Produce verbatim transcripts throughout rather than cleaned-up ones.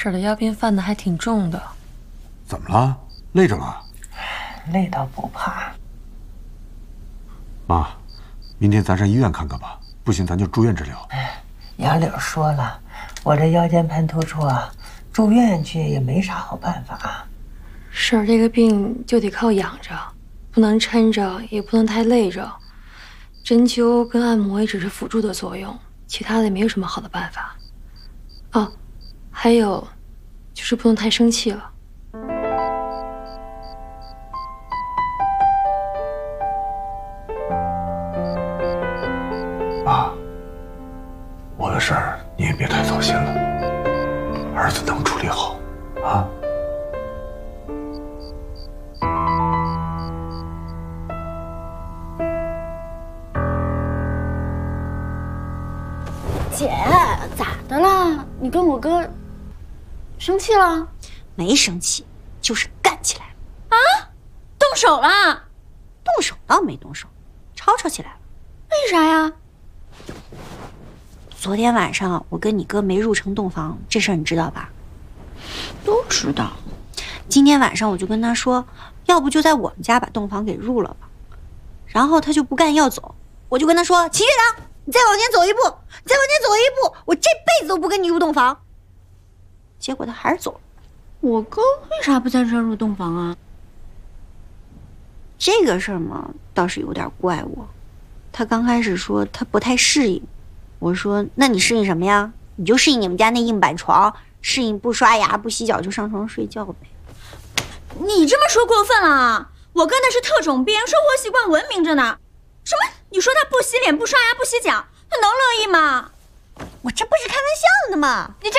婶的腰病犯的还挺重的。 怎么了？累着了？ 累倒不怕。 妈，明天咱上医院看看吧，不行咱就住院治疗。 哎，杨柳说了，我这腰间盘突出啊，住院去也没啥好办法。 婶儿这个病就得靠养着，不能抻着，也不能太累着。针灸跟按摩也只是辅助的作用，其他的也没有什么好的办法。哦，还有，就是不能太生气了。 妈，我的事儿你也别太操心了，儿子能处理好，啊。 姐，咋的了？你跟我哥生气了？ 没生气，就是干起来了。 啊？动手了？ 动手倒没动手，吵吵起来了。 为啥呀？ 昨天晚上我跟你哥没入成洞房，这事儿你知道吧？ 都知道。 今天晚上我就跟他说，要不就在我们家把洞房给入了吧。然后他就不干要走，我就跟他说，秦月良，你再往前走一步，你再往前走一步，我这辈子都不跟你入洞房。结果他还是走了。 我哥为啥不在这儿入洞房啊？ 这个事儿嘛，倒是有点怪我。他刚开始说他不太适应，我说那你适应什么呀？你就适应你们家那硬板床，适应不刷牙不洗脚就上床睡觉呗。 你这么说过分了啊！我哥那是特种兵，生活习惯文明着呢。什么？你说他不洗脸不刷牙不洗脚，他能乐意吗？ 我这不是开玩笑的吗？ 你这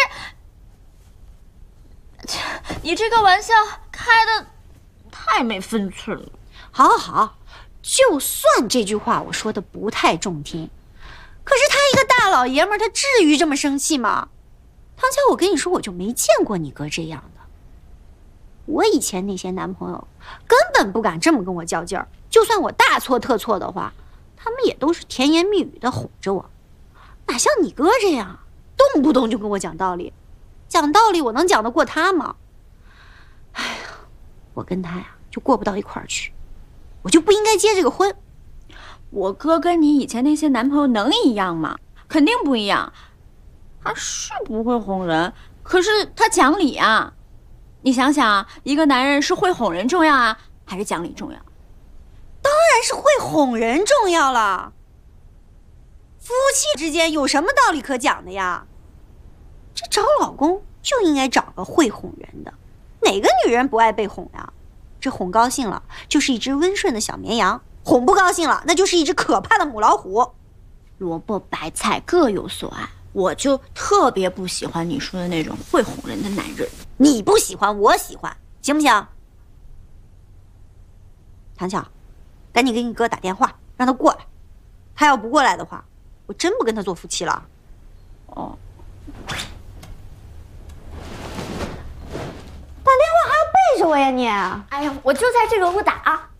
你这个玩笑开的太没分寸了。 好好好，就算这句话我说的不太中听，可是他一个大老爷们儿，他至于这么生气吗？唐乔，我跟你说，我就没见过你哥这样的。我以前那些男朋友根本不敢这么跟我较劲儿，就算我大错特错的话，他们也都是甜言蜜语的哄着我，哪像你哥这样，动不动就跟我讲道理。讲道理我能讲得过他吗？哎呀，我跟他呀就过不到一块儿去，我就不应该结这个婚。 我哥跟你以前那些男朋友能一样吗？肯定不一样。他是不会哄人，可是他讲理啊。你想想，一个男人是会哄人重要啊，还是讲理重要？ 当然是会哄人重要了。夫妻之间有什么道理可讲的呀？这找老公就应该找个会哄人的，哪个女人不爱被哄呀？这哄高兴了就是一只温顺的小绵羊，哄不高兴了那就是一只可怕的母老虎。 萝卜白菜各有所爱，我就特别不喜欢你说的那种会哄人的男人。 你不喜欢我喜欢，行不行？唐巧，赶紧给你哥打电话让他过来，他要不过来的话，我真不跟他做夫妻了。 哦， 打电话还要背着我呀你？ 哎呀，我就在这个屋打啊。